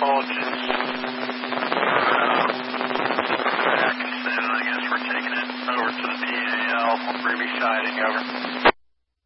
intelligence. Atkinson, I guess we're taking it over to the DAL. Ruby siding, over.